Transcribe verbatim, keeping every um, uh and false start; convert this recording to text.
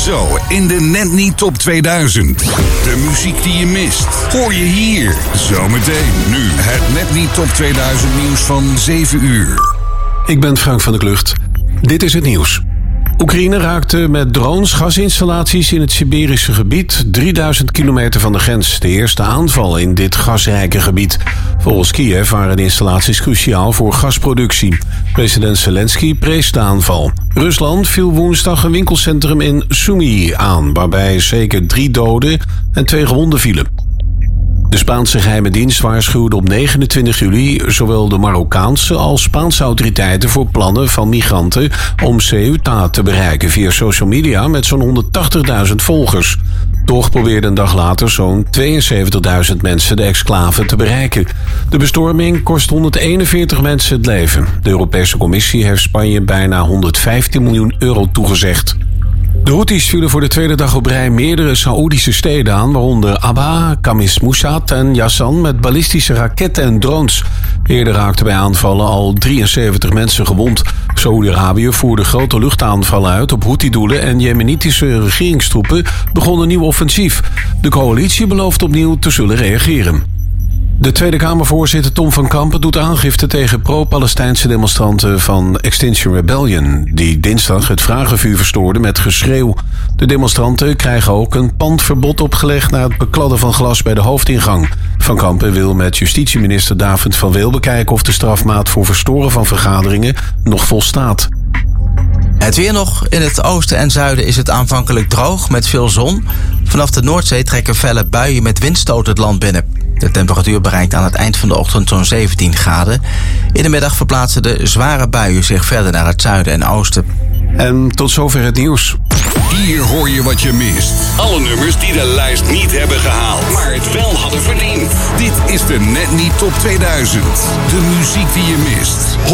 Zo in de Net Niet Top tweeduizend. De muziek die je mist, hoor je hier. Zometeen nu het Net Niet Top tweeduizend nieuws van zeven uur. Ik ben Frank van der Klucht. Dit is het nieuws. Oekraïne raakte met drones gasinstallaties in het Siberische gebied drieduizend kilometer van de grens. De eerste aanval in dit gasrijke gebied. Volgens Kiev waren de installaties cruciaal voor gasproductie. President Zelensky prees de aanval. Rusland viel woensdag een winkelcentrum in Sumy aan, waarbij zeker drie doden en twee gewonden vielen. De Spaanse geheime dienst waarschuwde op negenentwintig juli zowel de Marokkaanse als Spaanse autoriteiten voor plannen van migranten om Ceuta te bereiken via social media met zo'n honderdtachtigduizend volgers. Toch probeerden een dag later zo'n tweeënzeventigduizend mensen de exclave te bereiken. De bestorming kost honderdeenenveertig mensen het leven. De Europese Commissie heeft Spanje bijna honderdvijftien miljoen euro toegezegd. De Houthis vielen voor de tweede dag op rij meerdere Saoedische steden aan, waaronder Abba, Khamis Mousad en Yassan met ballistische raketten en drones. Eerder raakten bij aanvallen al drieënzeventig mensen gewond. Saoedi-Arabië voerde grote luchtaanvallen uit op Houthi-doelen en jemenitische regeringstroepen begonnen een nieuw offensief. De coalitie belooft opnieuw te zullen reageren. De Tweede Kamervoorzitter Tom van Kampen doet aangifte tegen pro-Palestijnse demonstranten van Extinction Rebellion, die dinsdag het vragenvuur verstoorden met geschreeuw. De demonstranten krijgen ook een pandverbod opgelegd na het bekladden van glas bij de hoofdingang. Van Kampen wil met justitieminister David van Weel bekijken of de strafmaat voor verstoren van vergaderingen nog volstaat. Het weer nog. In het oosten en zuiden is het aanvankelijk droog met veel zon. Vanaf de Noordzee trekken felle buien met windstoot het land binnen. De temperatuur bereikt aan het eind van de ochtend zo'n zeventien graden. In de middag verplaatsen de zware buien zich verder naar het zuiden en oosten. En tot zover het nieuws. Hier hoor je wat je mist. Alle nummers die de lijst niet hebben gehaald, maar het wel hadden verdiend. Dit is de Net Niet Top tweeduizend. De muziek die je mist.